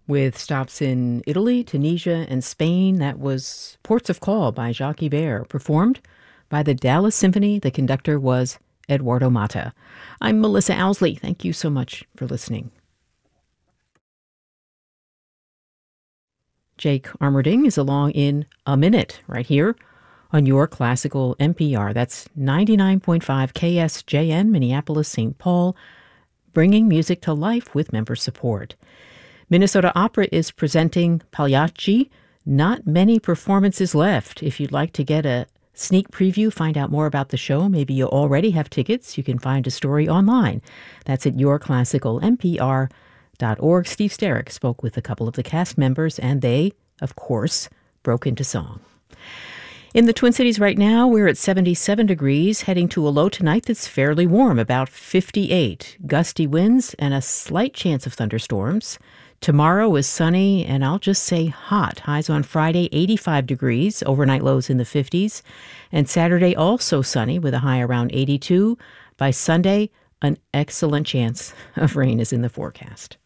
With stops in Italy, Tunisia, and Spain. That was Ports of Call by Jacques Ibert, performed by the Dallas Symphony. The conductor was Eduardo Mata. I'm Melissa Owsley. Thank you so much for listening. Jake Armerding is along in a minute right here on your classical NPR. That's 99.5 KSJN, Minneapolis, St. Paul, bringing music to life with member support. Minnesota Opera is presenting Pagliacci. Not many performances left. If you'd like to get a sneak preview, find out more about the show, maybe you already have tickets, you can find a story online. That's at yourclassicalnpr.org. Steve Sterrick spoke with a couple of the cast members, and they, of course, broke into song. In the Twin Cities right now, we're at 77 degrees, heading to a low tonight that's fairly warm, about 58. Gusty winds and a slight chance of thunderstorms. Tomorrow is sunny, and I'll just say hot. Highs on Friday, 85 degrees, overnight lows in the 50s. And Saturday, also sunny with a high around 82. By Sunday, an excellent chance of rain is in the forecast.